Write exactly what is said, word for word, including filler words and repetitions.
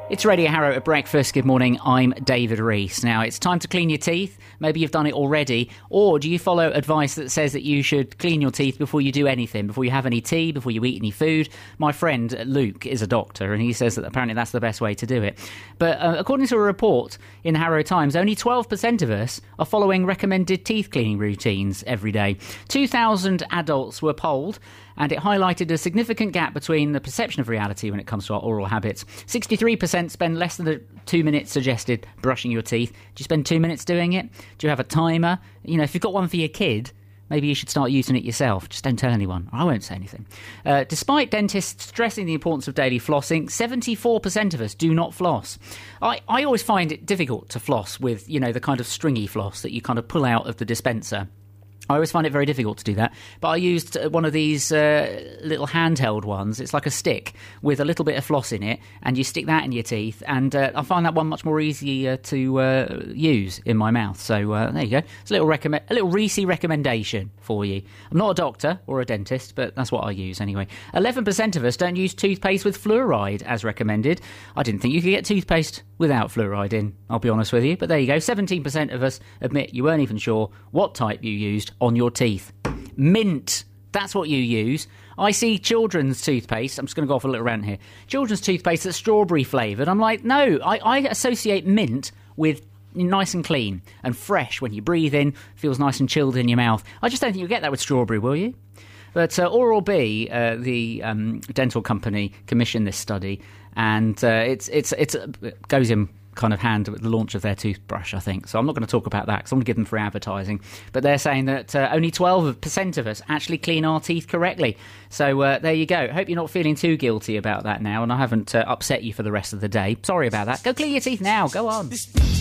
It's Radio Harrow at breakfast. Good morning, I'm David Rees. Now, it's time to clean your teeth. Maybe you've done it already. Or do you follow advice that says that you should clean your teeth before you do anything, before you have any tea, before you eat any food? My friend Luke is a doctor, and he says that apparently that's the best way to do it. But uh, according to a report in the Harrow Times, only twelve percent of us are following recommended teeth cleaning routines every day. two thousand adults were polled, and it highlighted a significant gap between the perception of reality when it comes to our oral habits. sixty-three percent spend less than the two minutes suggested brushing your teeth. Do you spend two minutes doing it? Do you have a timer? You know, if you've got one for your kid, maybe you should start using it yourself. Just don't tell anyone. I won't say anything. Uh, despite dentists stressing the importance of daily flossing, seventy-four percent of us do not floss. I, I always find it difficult to floss with, you know, the kind of stringy floss that you kind of pull out of the dispenser. I always find it very difficult to do that. But I used one of these uh, little handheld ones. It's like a stick with a little bit of floss in it, and you stick that in your teeth. And uh, I find that one much more easy uh, to uh, use in my mouth. So uh, there you go. It's a little recommend, a little Reese recommendation for you. I'm not a doctor or a dentist, but that's what I use anyway. eleven percent of us don't use toothpaste with fluoride as recommended. I didn't think you could get toothpaste without fluoride in, I'll be honest with you. But there you go. seventeen percent of us admit you weren't even sure what type you used on your teeth. Mint, that's what you use. I see children's toothpaste, I'm just going to go off a little rant here, children's toothpaste that's strawberry flavoured. I'm like, no, I, I associate mint with nice and clean and fresh. When you breathe in, feels nice and chilled in your mouth. I just don't think you'll get that with strawberry, will you? But uh, Oral-B, uh, the um, dental company, commissioned this study, and uh, it's it's it's it goes in kind of hand with the launch of their toothbrush, I think. So I'm not going to talk about that because I'm going to give them free advertising. But they're saying that uh, only twelve percent of us actually clean our teeth correctly. So uh, there you go. Hope you're not feeling too guilty about that now, and I haven't uh, upset you for the rest of the day. Sorry about that. Go clean your teeth now. Go on.